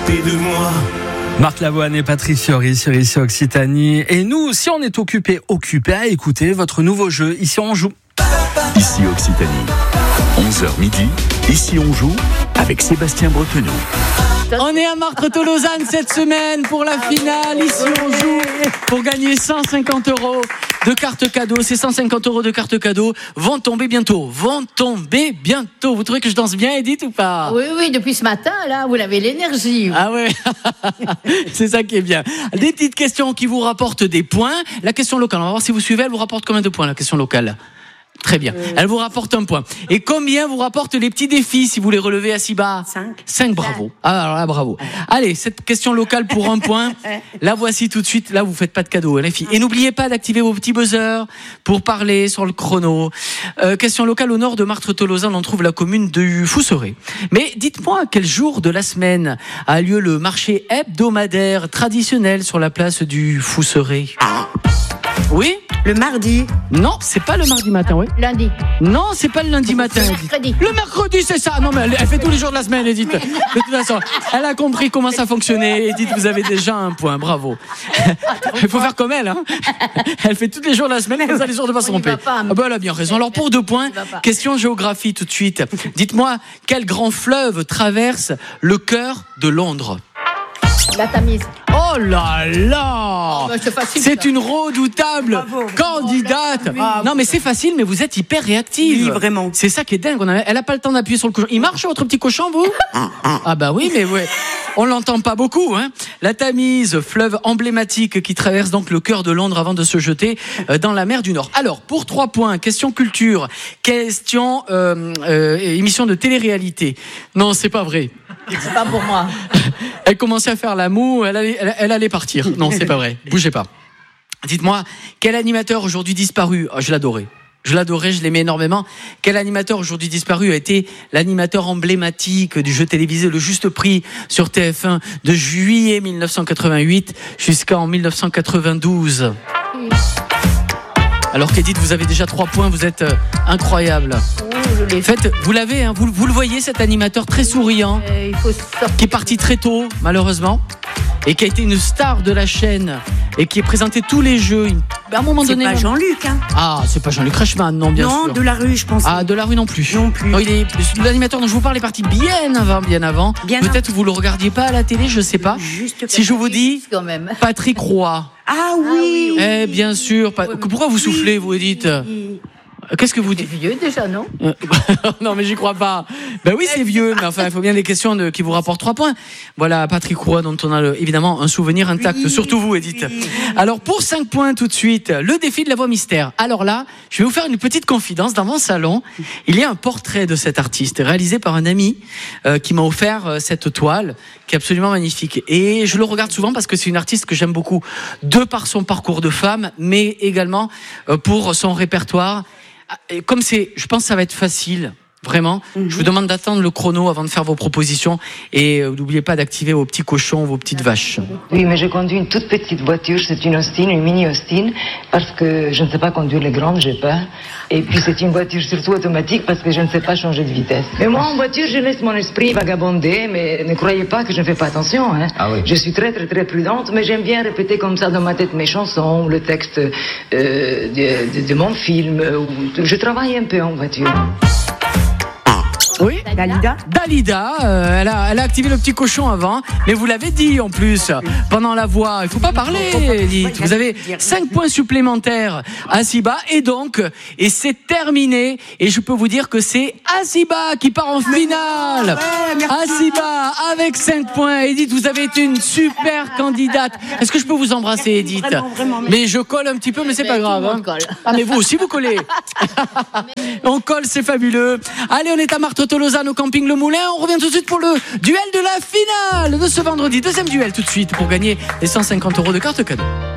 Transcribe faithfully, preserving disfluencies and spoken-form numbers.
côté de moi. Marc Lavoine et Patrick Fiori sur Ici Occitanie. Et nous aussi, on est occupés, occupés à écouter votre nouveau jeu. Ici, on joue. Ici Occitanie. onze heures midi. Ici, on joue avec Sébastien Bretonneau. On est à Martres-Tolosane cette semaine pour la finale. Ici, on joue pour gagner cent cinquante euros de cartes cadeaux. Ces cent cinquante euros de cartes cadeaux vont tomber bientôt. Vont tomber bientôt. Vous trouvez que je danse bien, Edith, ou pas? Oui, oui, depuis ce matin, là, vous avez l'énergie. Ah ouais, c'est ça qui est bien. Des petites questions qui vous rapportent des points. La question locale, on va voir si vous suivez, elle vous rapporte combien de points, la question locale? Très bien. Elle vous rapporte un point. Et combien vous rapportent les petits défis si vous les relevez assez bas? Cinq. Cinq, bravo. Ah, alors là, bravo. Allez, cette question locale pour un point. La voici tout de suite. Là, vous faites pas de cadeaux, hein, les filles. Et n'oubliez pas d'activer vos petits buzzers pour parler sur le chrono. Euh, question locale au nord de Martres-Tolosane, on trouve la commune de Fousseret. Mais dites-moi, quel jour de la semaine a lieu le marché hebdomadaire traditionnel sur la place du Fousseret? Oui? Le mardi. Non, c'est pas le mardi matin, oui. Lundi. Non, c'est pas le lundi matin. Le Edith. mercredi. Le mercredi, c'est ça. Non, mais elle, elle fait tous les jours de la semaine, Edith. De toute façon, elle a compris comment ça fonctionnait. Edith, vous avez déjà un point. Bravo. Il faut faire comme elle, hein. Elle fait tous les jours de la semaine, vous allez sûr de pas se tromper. Ah ben, elle a bien raison. Alors, pour deux points, question géographie tout de suite. Dites-moi, quel grand fleuve traverse le cœur de Londres? La Tamise. Oh là là, oh, bah, c'est facile, c'est ça. une redoutable Bravo. candidate. Ah, non mais c'est facile, mais vous êtes hyper réactive. Oui, vraiment. C'est ça qui est dingue. On a, elle a pas le temps d'appuyer sur le cochon. Il marche votre petit cochon, vous? Ah bah oui, mais ouais. On l'entend pas beaucoup, hein. La Tamise, fleuve emblématique qui traverse donc le cœur de Londres avant de se jeter dans la mer du Nord. Alors pour trois points, question culture, question euh, euh, émission de télé-réalité. Non, c'est pas vrai. C'est pas pour moi. Elle commençait à faire la moue, elle allait, elle, elle allait partir. Non, c'est pas vrai. Bougez pas. Dites-moi, quel animateur aujourd'hui disparu? Oh, je l'adorais. Je l'adorais, je l'aimais énormément. Quel animateur aujourd'hui disparu a été l'animateur emblématique du jeu télévisé Le Juste Prix sur T F un de juillet mille neuf cent quatre-vingt-huit jusqu'en mille neuf cent quatre-vingt-douze? Alors qu'Edith, vous avez déjà trois points, vous êtes euh, incroyable. En fait, vous l'avez, hein, vous, vous le voyez, cet animateur très souriant, Euh, il faut sortir. qui est parti très tôt, malheureusement, et qui a été une star de la chaîne, et qui est présenté tous les jeux. À un moment C'est donné. pas on- Jean-Luc, hein. Ah, c'est pas Jean-Luc Reichmann, non, bien Non, sûr. de la rue, je pense. Ah, de la rue non plus. Non plus. il est l'animateur dont je vous parle est parti bien avant, bien avant. Bien Peut-être que vous le regardiez pas à la télé, je sais pas. Juste Si je vous dis Quand même. Patrick Roy. Ah oui. Eh bien sûr. Pa- Pourquoi vous soufflez, vous Edith? Qu'est-ce que vous C'est dites? vieux déjà, non? Euh, Non, mais j'y crois pas. Ben oui, c'est vieux, mais enfin, il faut bien des questions de, qui vous rapportent trois points. Voilà, Patrick Roy, dont on a le- évidemment un souvenir intact, Oui, surtout vous, Edith. oui. Alors, pour cinq points tout de suite, le défi de la voix mystère. Alors là, je vais vous faire une petite confidence. Dans mon salon, il y a un portrait de cet artiste réalisé par un ami euh, qui m'a offert euh, cette toile, qui est absolument magnifique. Et je le regarde souvent parce que c'est une artiste que j'aime beaucoup, de par son parcours de femme, mais également euh, pour son répertoire. Et comme c'est, je pense que ça va être facile, vraiment. Je vous demande d'attendre le chrono avant de faire vos propositions et euh, n'oubliez pas d'activer vos petits cochons, vos petites vaches. Oui, mais je conduis une toute petite voiture, c'est une Austin, une mini Austin, parce que je ne sais pas conduire les grandes, j'ai peur. Et puis c'est une voiture surtout automatique parce que je ne sais pas changer de vitesse. Mais moi, en voiture, je laisse mon esprit vagabonder, mais ne croyez pas que je ne fais pas attention, hein. Ah oui. Je suis très très très prudente, mais j'aime bien répéter comme ça dans ma tête mes chansons, le texte euh, de, de, de mon film. Ou- Je travaille un peu en voiture. Oui. Dalida. Dalida, euh, elle, a, elle a activé le petit cochon avant, mais vous l'avez dit en plus, pendant la voix, il faut pas parler, dites. Vous avez cinq points supplémentaires à Siba, et donc, et c'est terminé, et je peux vous dire que c'est Asiba qui part en finale. Asiba avec cinq points. Edith, vous avez été une super candidate. Est-ce que je peux vous embrasser, Edith? Vraiment, vraiment, Mais je colle un petit peu, mais c'est pas Mais tout grave. le monde hein. colle. Ah, mais vous aussi, vous collez. On colle, c'est fabuleux. Allez, on est à Martres-Tolosane au camping Le Moulin. On revient tout de suite pour le duel de la finale de ce vendredi. Deuxième duel tout de suite pour gagner les cent cinquante euros de carte cadeau.